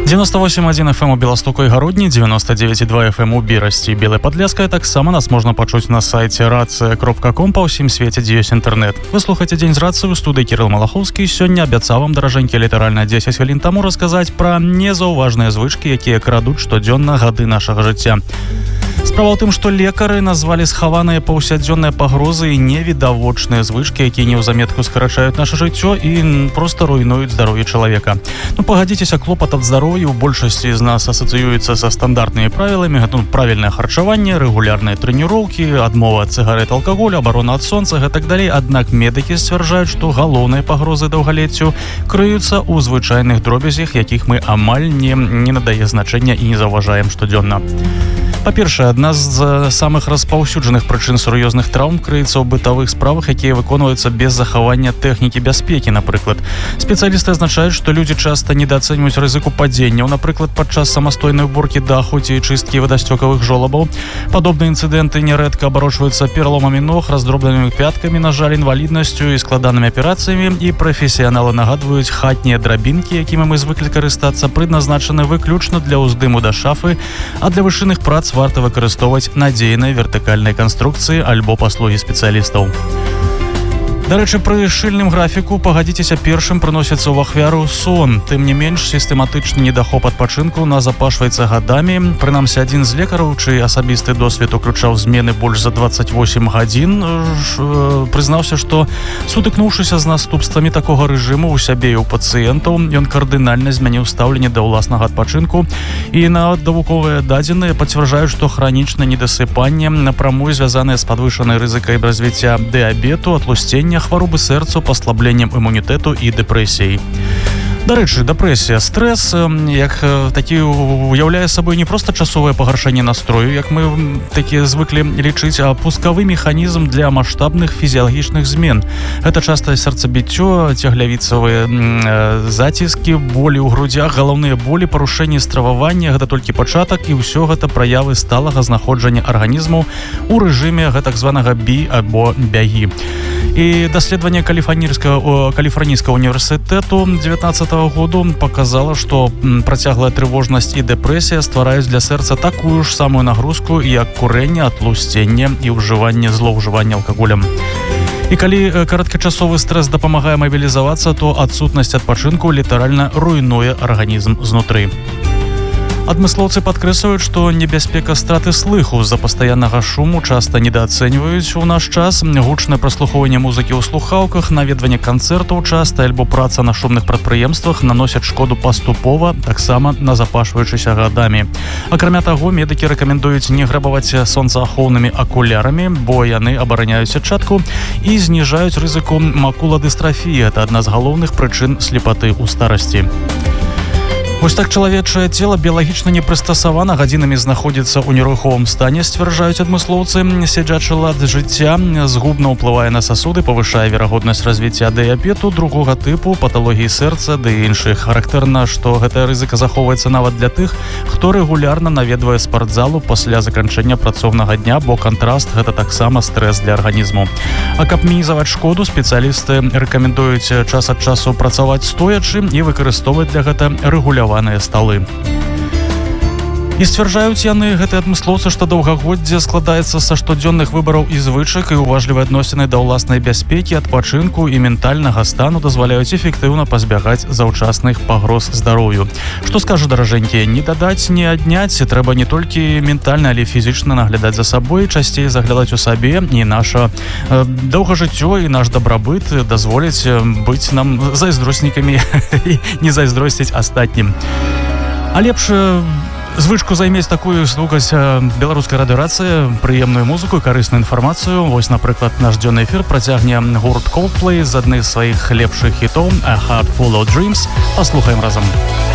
98,1 FM у Беластоку і Гародні, 99,2 FM у Берасці і Белай Падляскай. Таксама нас можна пачуць на сайце racja.com па ўсім свеце, дзе ёсць інтэрнэт. Вы слухаеце Дзень з рацыю, студыі Кірыл Малахоўскі. Сёння абяцаў вам, даражэнькі, літаральна 10 хвілін таму расказаць пра незаўважныя звычкі, якія крадуць штодзённа гады нашага жыцця. Справа ў тым, што лекары назвалі схаваныя паўсядзённыя пагрозы і невідавочныя звычкі, якія неўзаметку скарачаюць наша жыццё і проста руйнуюць здароўе чалавека. Пагадзіцеся, клопат ад здароўя у большасці з нас асацыюецца са стандартнымі правіламі, правільнае харчаванне, рэгулярныя трэніроўкі, адмова ад цыгарэт, алкаголю, абарона ад сонца, гэтак далей. Аднак медыкі сцвярджаюць, што галоўныя пагрозы даўгалеццю крыюцца ў звычайных дробязях, якіх мы амаль не надае значэння і не заўважаем штодзённа. Па-першае, адна з самых распаўсюджаных прычын сур'ёзных траўм крыецца ў бытавых справах, якія выконваюцца без захавання тэхнікі бяспекі, напрыклад. Спецыялісты азначаюць, што людзі часта недаацэньваюць рызыку падзенняў, напрыклад, падчас самастойнай уборкі даху ці чысткі вадасцёкавых жолабаў. Падобныя інцыдэнты нярэдка абарочваюцца пераломамі ног, раздробленымі пяткамі, на жаль, інваліднасцю і складанымі аперацыямі, і прафесіяналы нагадваюць, хатнія драбінкі, якімі мы звыклі карыстацца, прызначаны выключна для ўздыму да шафы, а для вышыйных прац варта выкарыстоўваць надзейныя вертыкальныя канструкцыі альбо паслугі спецыялістаў. Дарэчы, пры шчыльным графіку, пагадзіцеся, першым прыносіцца ў ахвяру сон. Тым не менш, сістэматычны недахоп адпачынку назапашваецца гадамі. Прынамсі, адзін з лекараў, чый асабісты досвед уключаў змены больш за 28 гадзін, прызнаўся, што, сутыкнуўшыся з наступствамі такога рэжыму ў сябе і ў пацыентаў, ён кардынальна змяніў стаўленне да ўласнага адпачынку, і нават навуковыя дадзеныя пацвярджаюць, што хранічнае недасыпанне напрамую звязанае з падвышанай рызыкай развіцця дыябету, атлусцення, хваробы сэрцу, паслабленнем імунітэту і дэпрэсіяй. Дарэчы, дэпрэсія, стрэс, як такі уяўляе сабой не проста часовае пагаршэнне настрою, як мы такі звыклі лічыць, а пускавы механізм для маштабных фізіялагічных змен. Гэта часта сэрцабіццё, цяглявіцавыя заціскі, болі ў грудзях, галаўныя болі, парушэнні стрававання, гэта толькі пачатак, і ўсё гэта праявы сталага знаходжання арганізму ў рэжыме гэтак званага бі або бягі. І даследаванне Каліфарнійскага універсітэту 19-го году показала, што працяглая трывожнасць і дэпрэсія ствараюць для сэрца такую ж самую нагрузку, як курэнне, атлусценне і злоўжыванне алкаголем. І калі кароткачасовы стрэс дапамагае мабілізавацца, то адсутнасць адпачынку літаральна руйнуе арганізм знутры. Адмыслоўцы падкрэсліваюць, што небяспека страты слыху з-за пастаяннага шуму часта недаацэньваюць у наш час. Гучнае праслухоўванне музыкі ў слухаўках, наведванне канцэртаў часта альбо праца на шумных прадпрыемствах наносяць шкоду паступова, таксама назапашваючыся гадамі. Акрамя таго, медыкі рэкамендуюць не грабаваць сонцаахоўнымі акулярамі, бо яны абараняюць сетчатку і зніжаюць рызыку макуладыстрафіі. Гэта адна з галоўных прычын слепаты ў старасці. Вось так чалавечае цела біялагічна не прыстасавана гадзінамі знаходзіцца ў нерухомым стане, сцвярджаюць адмыслоўцы. Сядзячы лад жыцця згубна ўплывае на сасуды, павышае верагоднасць развіцця дыябету другога тыпу, паталогіі сэрца ды іншых. Характэрна, што гэтая рызыка захоўваецца нават для тых, хто рэгулярна наведвае спартзалу пасля заканчэння працоўнага дня, бо кантраст гэта таксама стрэс для арганізму. А каб мінімізаваць шкоду, спецыялісты рэкамендуюць час ад часу працаваць стоячы і выкарыстоўваць для гэта рэгуляваныя сталы. І сцвярджаюць яны, гэтыя адмыслоўцы, што даўгагоддзе складаецца са штодзённых выбараў і звычак, і уважлівыя адносіны да ўласнай бяспекі, адпачынку і ментальнага стану дазваляюць эфектыўна пазбягаць заўчасных пагроз здароўю. Што скажу, даражэнькія, не дадаць, не адняць, трэба не толькі ментальна, але і фізічна наглядаць за сабой, часцей заглядаць у сабе, і наша доўгажыццё і наш дабрабыт дазволяць быць нам зайздроснікамі і не зайздросціць астатнім. А лепш звычку займець такую, слухаць беларускай радыёрацыі, прыемную музыку і карысную інфармацыю. Вось, напрыклад, наш дзённы эфір працягне гурт Coldplay з адных з сваіх лепшых хітоў «A Heart Full of Dreams». Паслухаем разам.